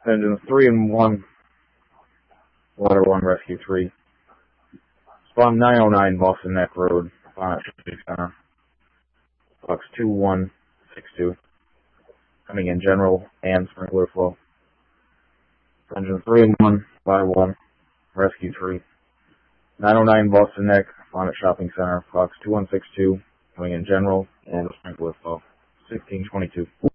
Engines 3 and 1, Water 1, Rescue 3. Spawn 909 Boston Neck Road, Bonnet Shopping Center. Box 2162. Coming in general and sprinkler flow. Engine 3 and 1, Water 1, Rescue 3. 909 Boston Neck, Bonnet Shopping Center, Box 2162. Coming in general and sprinkler flow. 1622.